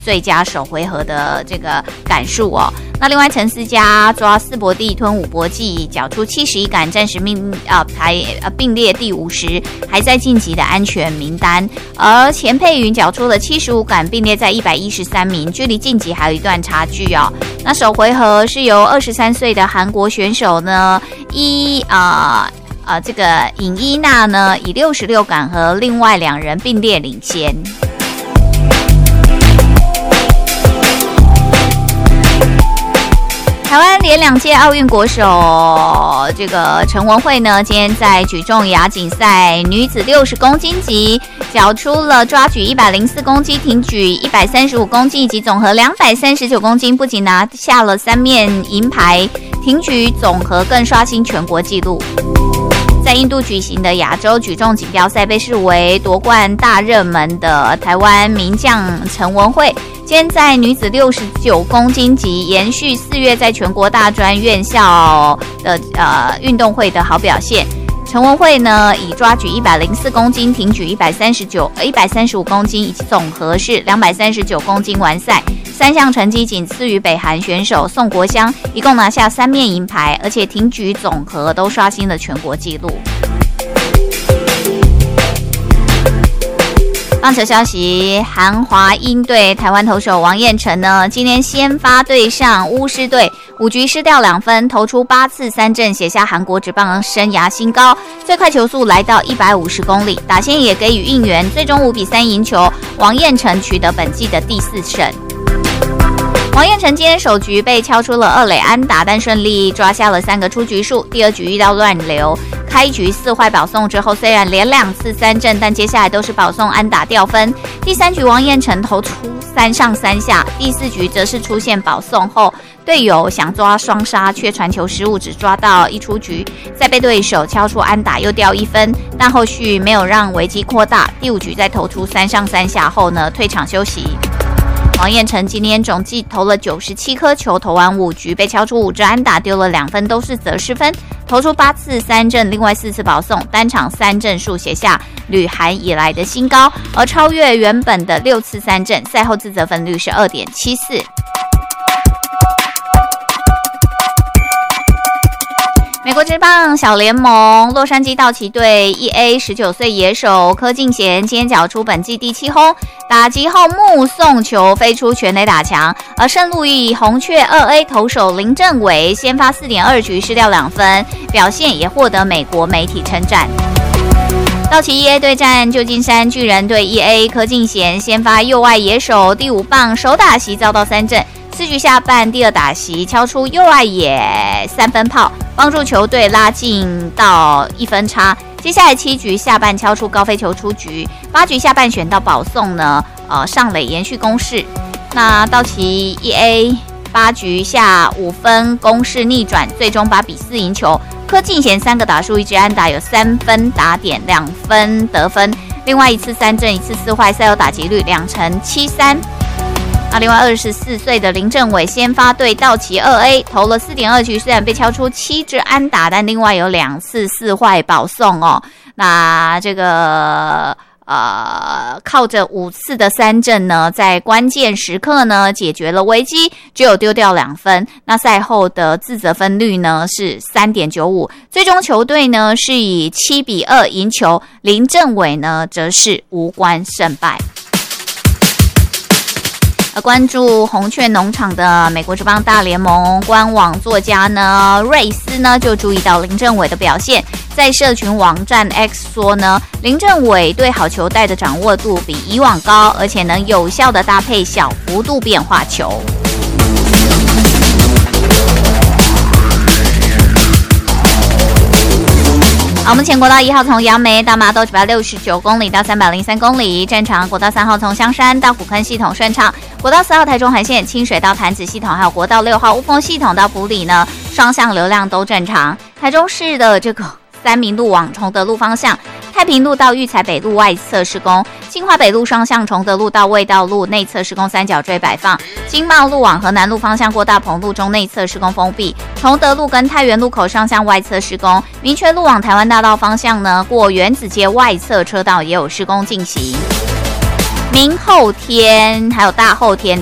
最佳首回合的这个杆数哦。那另外陈思佳抓4搏地吞5搏计，缴出71杆，暂时并列第50，还在晋级的安全名单。而钱佩云缴出了75杆，并列在113名，距离晋级还有一段差距哦。那首回合是由23岁的韩国选手呢，这个尹伊娜呢以66杆和另外2人并列领先。台湾连2届奥运国手这个陈文慧呢，今天在举重亚锦赛女子60公斤级缴出了抓举104公斤、挺举135公斤以及总和239公斤，不仅拿下了3面银牌，挺举总和更刷新全国纪录。在印度举行的亚洲举重锦标赛，被视为夺冠大热门的台湾名将陈文慧，今天在女子69公斤级延续4月在全国大专院校的运动会的好表现。陈文慧呢，以抓举104公斤、挺举135公斤以及总和是239公斤完赛，3项成绩仅次于北韩选手宋国香，一共拿下3面银牌，而且挺举总和都刷新了全国纪录。棒球消息，韩华鹰队台湾投手王彦辰呢，今天先发对上巫师队，5局失掉2分，投出8次3振，写下韩国职棒生涯新高，最快球速来到150公里，打线也给予应援，最终5比3赢球，王彦辰取得本季的第4胜。王彦辰今天首局被敲出了2垒安打，但顺利抓下了3个出局数。第2局遇到乱流，开局4坏保送之后，虽然连2次3振，但接下来都是保送安打掉分。第3局王彦辰投出3上3下，第4局则是出现保送后，队友想抓双杀，却传球失误，只抓到1出局，再被对手敲出安打，又掉1分，但后续没有让危机扩大。第5局再投出3上3下后呢，退场休息。王彦辰今天总计投了97颗球，投完5局被敲出5支安打，丢了2分，都是责失分，投出8次3振，另外4次保送，单场3振数写下旅韩以来的新高，而超越原本的6次3振。赛后自责分率是 2.74。美国职棒小联盟洛杉矶道奇队 1A 19岁野手柯敬贤今天缴出本季第7轰，打击后目送球飞出全垒打墙，而圣路易红雀 2A 投手林政伟先发 4.2 局失掉2分，表现也获得美国媒体称赞。道奇 1A 对战旧金山巨人队 1A， 柯敬贤先发右外野手第5棒首打席遭到3振，4局下半第2打席敲出右外野3分炮，帮助球队拉近到1分差。接下来7局下半敲出高飞球出局，8局下半选到保送呢，上垒延续攻势。那道奇 1A 8局下5分攻势逆转，最终8比4赢球。柯敬贤3个打数1支安打，有3分打点2分得分，另外1次3振1次4坏，赛后打击率2.73%。另外24岁的林政伟先发对道奇 2A 投了 4.2 局，虽然被敲出7支安打，但另外有2次4坏保送哦。那这个靠着5次的3振呢，在关键时刻呢解决了危机，只有丢掉2分。那赛后的自责分率呢是 3.95， 最终球队呢是以7比2赢球，林政伟呢则是无关胜败。关注红雀农场的美国职棒大联盟官网作家呢瑞斯呢就注意到林政伟的表现，在社群网站 X 说呢，林政伟对好球带的掌握度比以往高，而且能有效的搭配小幅度变化球。我们前国道1号从杨梅到麻豆969公里到303公里，正常。国道3号从香山到虎坑系统顺畅。国道4号台中环线清水到潭子系统，还有国道6号雾峰系统到埔里呢，双向流量都正常。台中市的这个三民路往崇德路方向，太平路到育才北路外侧施工，清华北路双向崇德路到卫道路内侧施工三角锥摆放，经贸路往河南路方向过大鹏路中内侧施工封闭，崇德路跟太原路口上向外侧施工，民权路往台湾大道方向呢，过原子街外侧车道也有施工进行。 明后天还有大后天